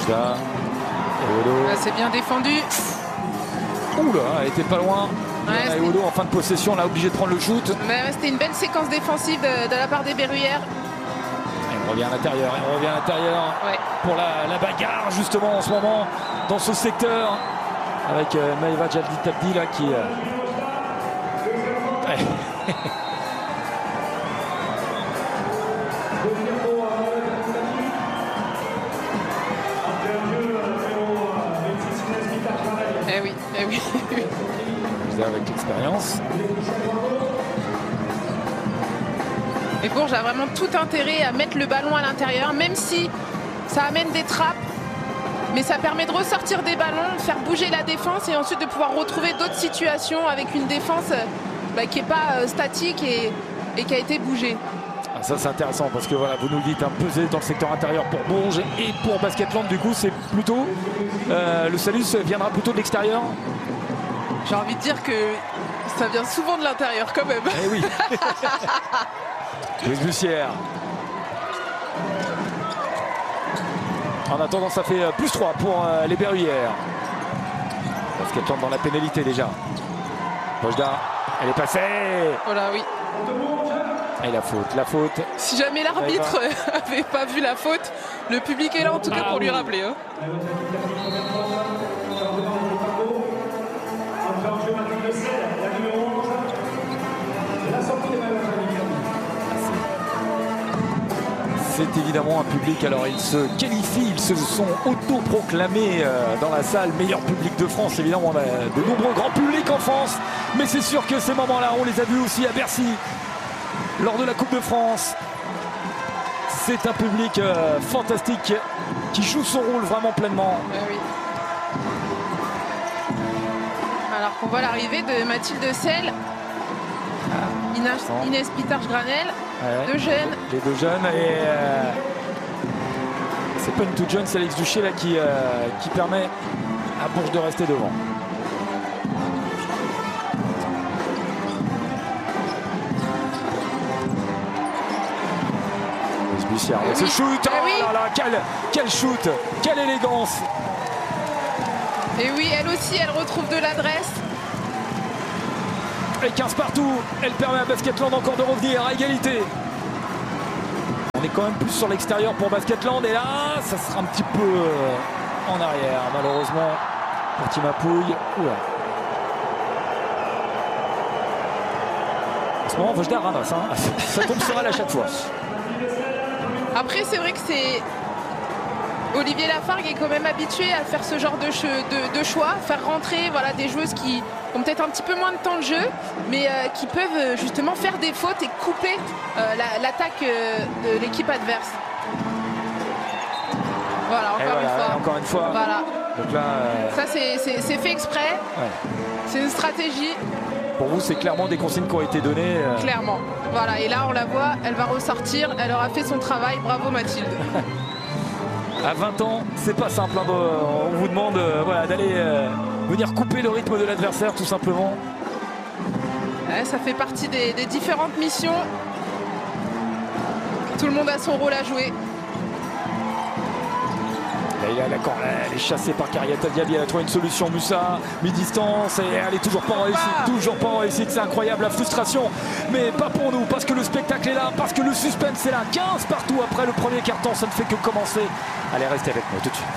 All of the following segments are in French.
Là, c'est bien défendu. Oula, elle était pas loin. Ouais, Odo en fin de possession, là, obligé de prendre le shoot. Mais c'était une belle séquence défensive de la part des Berruyères. Elle revient à l'intérieur, Ouais. pour la bagarre justement en ce moment dans ce secteur avec Maeva Jaldi Tabdi là qui ouais. Eh oui. Avec l'expérience. Et Bourges a vraiment tout intérêt à mettre le ballon à l'intérieur, même si ça amène des trappes, mais ça permet de ressortir des ballons, de faire bouger la défense et ensuite de pouvoir retrouver d'autres situations avec une défense qui n'est pas statique et qui a été bougée. Ah, ça c'est intéressant parce que voilà, vous nous le dites, peser dans le secteur intérieur pour Bourges et pour Basketland, du coup c'est plutôt le salut viendra plutôt de l'extérieur. J'ai envie de dire que ça vient souvent de l'intérieur quand même. Eh oui. Les Bussières. En attendant, ça fait +3 pour les Berruyères. Basketland dans la pénalité déjà. Bojda, elle est passée. Oh là oui. Et la faute. Si jamais l'arbitre n'avait pas vu la faute, le public est là en tout cas pour lui rappeler. Hein. C'est évidemment un public, alors ils se qualifient, ils se sont autoproclamés dans la salle meilleur public de France. Évidemment, on a de nombreux grands publics en France, mais c'est sûr que ces moments-là, on les a vus aussi à Bercy, lors de la Coupe de France. C'est un public fantastique qui joue son rôle vraiment pleinement. Oui. Alors qu'on voit l'arrivée de Mathilde Selle, Inès Pitard-Granel, Ouais, deux jeunes. Les deux jeunes et c'est pas une toute jeune, c'est Alex Duché là qui permet à Bourges de rester devant. Ce shoot, oui. Oh là là, quel shoot, quelle élégance. Et oui, elle aussi, elle retrouve de l'adresse. Et 15 partout, elle permet à Basketland encore de revenir à égalité. On est quand même plus sur l'extérieur pour Basketland et là, ça sera un petit peu en arrière, malheureusement, pour Timapouille. Oula. En ce moment, Vojda ramasse, ça tombe sur elle à chaque fois. Après, c'est vrai que c'est... Olivier Lafargue est quand même habitué à faire ce genre de choix, faire rentrer des joueuses qui ont peut-être un petit peu moins de temps de jeu, mais qui peuvent justement faire des fautes et couper l'attaque de l'équipe adverse. Voilà, encore une fois. Voilà. Donc là, ça, c'est fait exprès. Ouais. C'est une stratégie. Pour vous, c'est clairement des consignes qui ont été données. Clairement. Voilà, et là, on la voit, elle va ressortir. Elle aura fait son travail. Bravo, Mathilde. À 20 ans, c'est pas simple. On vous demande d'aller venir couper le rythme de l'adversaire, tout simplement. Ouais, ça fait partie des différentes missions. Tout le monde a son rôle à jouer. Elle est chassée par Kariata Diaby, elle a trouvé une solution. Musa, mi-distance, et elle est toujours pas en réussite, c'est incroyable la frustration, mais pas pour nous, parce que le spectacle est là, parce que le suspense est là. 15 partout après le premier quart-temps, ça ne fait que commencer. Allez, restez avec moi tout de suite.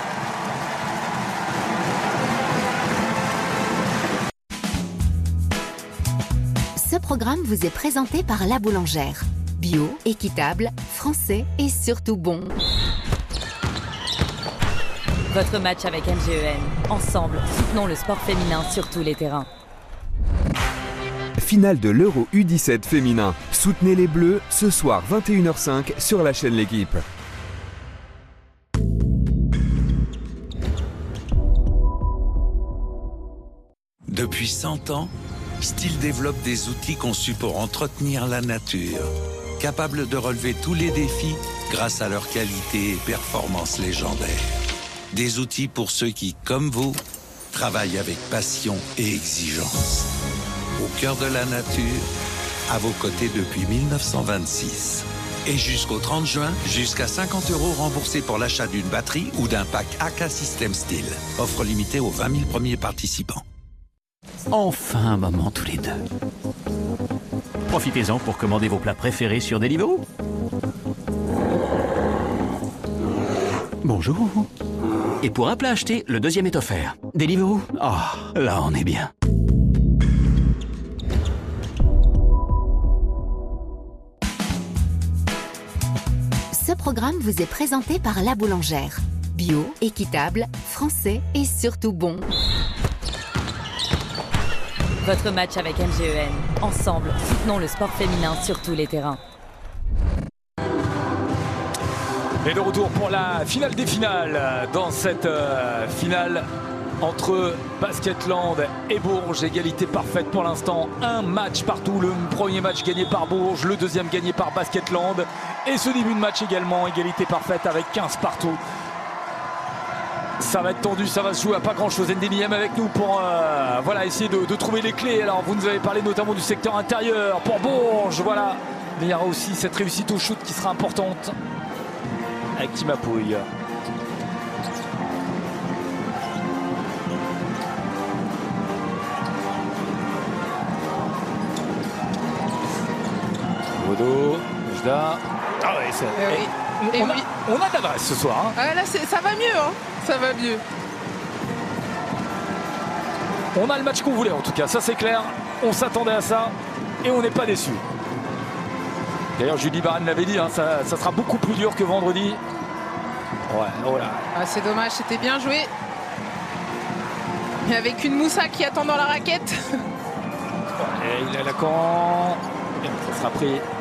Ce programme vous est présenté par La Boulangère. Bio, équitable, français et surtout bon. Votre match avec MGEN. Ensemble, soutenons le sport féminin sur tous les terrains. Finale de l'Euro U17 féminin. Soutenez les Bleus ce soir 21h05 sur la chaîne L'Équipe. Depuis 100 ans, Stihl développe des outils conçus pour entretenir la nature, capables de relever tous les défis grâce à leur qualité et performance légendaires. Des outils pour ceux qui, comme vous, travaillent avec passion et exigence. Au cœur de la nature, à vos côtés depuis 1926. Et jusqu'au 30 juin, jusqu'à 50 € remboursés pour l'achat d'une batterie ou d'un pack AK System Steel. Offre limitée aux 20 000 premiers participants. Enfin un moment tous les deux. Profitez-en pour commander vos plats préférés sur Deliveroo. Bonjour. Et pour un plat acheté, le deuxième est offert. Deliveroo. Ah, là on est bien. Ce programme vous est présenté par La Boulangère. Bio, équitable, français et surtout bon. Votre match avec MGEN. Ensemble, soutenons le sport féminin sur tous les terrains. Et de retour pour la finale des finales. Dans cette finale entre Basketland et Bourges, égalité parfaite pour l'instant. Un match partout. Le premier match gagné par Bourges, le deuxième gagné par Basketland. Et ce début de match également, égalité parfaite avec 15 partout. Ça va être tendu, ça va se jouer à pas grand chose. NDMM avec nous pour voilà, essayer de trouver les clés. Alors vous nous avez parlé notamment du secteur intérieur pour Bourges. Voilà. Mais il y aura aussi cette réussite au shoot qui sera importante avec Timapouille. Bodo, Jda. Ah ouais, c'est. Oui. On a de l'adresse ce soir. Hein. Ah, là, ça va mieux, hein. Ça va mieux. On a le match qu'on voulait en tout cas, ça c'est clair. On s'attendait à ça et on n'est pas déçus. D'ailleurs, Julie Barane l'avait dit, hein, ça sera beaucoup plus dur que vendredi. Ouais, oh là. Ah, c'est dommage, c'était bien joué. Et avec une Moussa qui attend dans la raquette. Et il a la camp. Et ça sera pris.